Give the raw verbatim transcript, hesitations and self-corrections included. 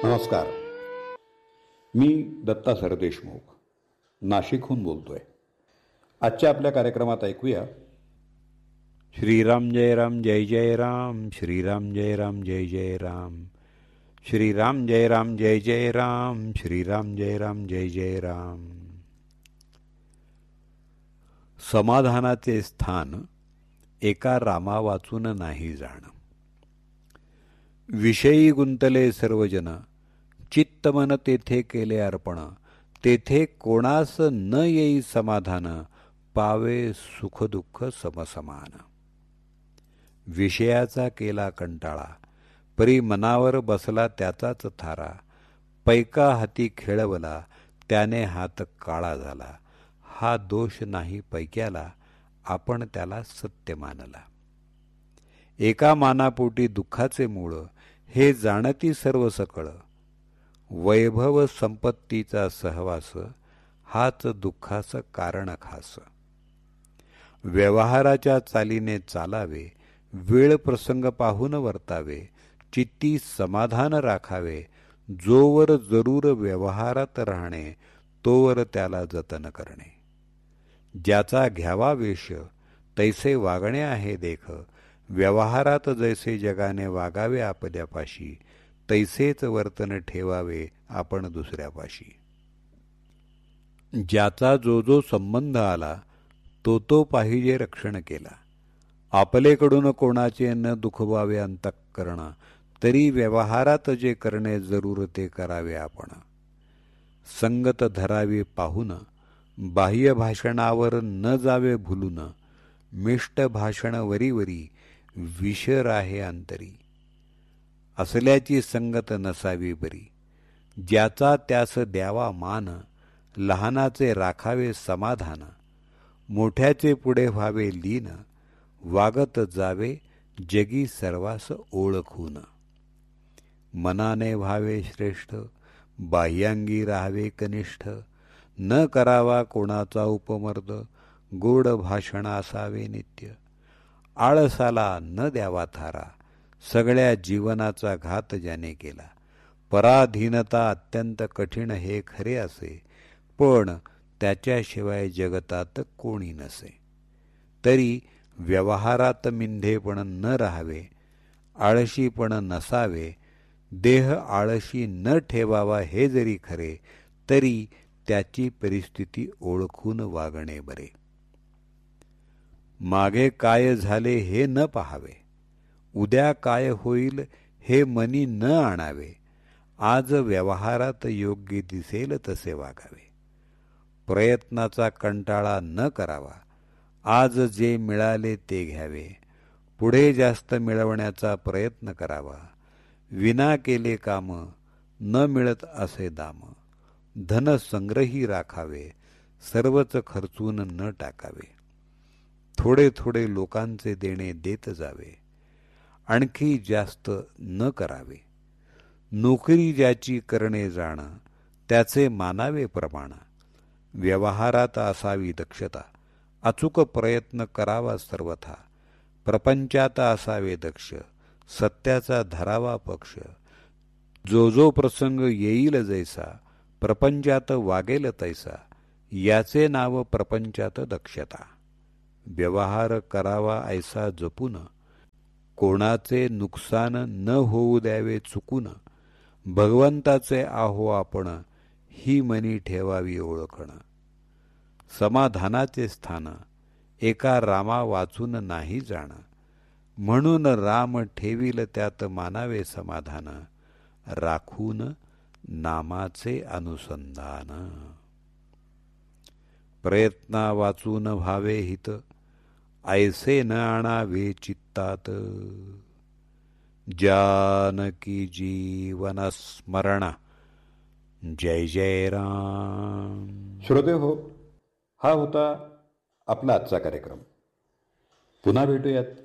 नमस्कार. मी दत्ता सरदेशमुख नाशिकहून बोलतोय. आजच्या आपल्या कार्यक्रमात ऐकूया श्रीराम जय राम जय जय राम, श्रीराम जय राम जय जय राम, श्रीराम जय राम जय जय राम, श्रीराम जय राम जय जय राम. समाधानाचे स्थान एका रामा वाचून नाही जाण. विषयी गुंतले सर्वजन, चित्तमन तेथे केले अर्पण. तेथे कोणास न येई समाधान, पावे सुखदुःख समसमान. विषयाचा केला कंटाळा, परी मनावर बसला त्याचाच थारा. पैका हाती खेळवला, त्याने हात काळा झाला. हा दोष नाही पैक्याला, आपण त्याला सत्य मानला. एका मानापोटी दुःखाचे मूळ, हे जाणती सर्व सकळ. वैभव संपत्तीचा सहवास, हाच दुःखाचं कारण खास. व्यवहाराच्या चालीने चालावे, वेळ प्रसंग पाहून वर्तावे. चित्ती समाधान राखावे, जोवर जरूर व्यवहारात राहणे, तोवर त्याला जतन करणे. ज्याचा घ्यावा वेश, तैसे वागणे आहे देख. व्यवहारात जैसे जगाने वागावे आपल्यापाशी, तैसेच वर्तन ठेवावे आपण दुसऱ्यापाशी. ज्याचा जो जो संबंध आला, तो तो पाहिजे रक्षण केला. आपलेकडून कोणाचे न दुखवावे अंतःकरण, तरी व्यवहारात जे करणे जरूर ते करावे आपण. संगत धरावी पाहून, बाह्य भाषणावर न जावे भुलून. मिष्ट भाषण वरी वरी, विष राहे अंतरी. असल्याची संगत नसावी बरी. ज्याचा त्यास द्यावा मान, लहानाचे राखावे समाधान. मोठ्याचे पुढे व्हावे लीन, वागत जावे जगी सर्वास ओळखून. मनाने व्हावे श्रेष्ठ, बाह्यांगी राहावे कनिष्ठ. न करावा कोणाचा उपमर्द, गोड भाषण असावे नित्य. आळसाला न द्यावा थारा, सगळ्या जीवनाचा घात ज्याने केला. पराधीनता अत्यंत कठीण हे खरे असे, पण त्याच्याशिवाय जगतात कोणी नसे. तरी व्यवहारात मिंधेपण न राहावे, आळशीपण नसावे. देह आळशी न ठेवावा हे जरी खरे, तरी त्याची परिस्थिती ओळखून वागणे बरे. मागे काय झाले हे न पाहावे, उद्या काय होईल हे मनी न आणावे. आज व्यवहारात योग्य दिसेल तसे वागावे. प्रयत्नाचा कंटाळा न करावा, आज जे मिळाले ते घ्यावे. पुढे जास्त मिळवण्याचा प्रयत्न करावा. विना केले काम, न मिळत असे दाम. धन संग्रही राखावे, सर्वच खर्चून न टाकावे. थोडे थोडे लोकांचे देणे देत जावे, आणखी जास्त न करावे. नोकरी ज्याची करणे जाण, त्याचे मानावे प्रमाण. व्यवहारात असावी दक्षता, अचूक प्रयत्न करावा सर्वथा. प्रपंचात असावे दक्ष, सत्याचा धरावा पक्ष. जो जो प्रसंग येईल जैसा, प्रपंचात वागेल तैसा. याचे नाव प्रपंचात दक्षता. व्यवहार करावा ऐसा जपून, कोणाचे नुकसान न होऊ द्यावे चुकून. भगवंताचे आहो आपण, ही मनी ठेवावी ओळखण. समाधानाचे स्थान एका रामा वाचून नाही जाण. म्हणून राम ठेवील त्यात मानावे समाधान. राखून नामाचे अनुसंधान. प्रयत्ना वाचून व्हावे हित, ऐसे न आणावे चित्तात. जानकी जीवन स्मरण, जय जय राम. श्रोते हो, हा होता आपला आजचा कार्यक्रम. पुन्हा भेटूयात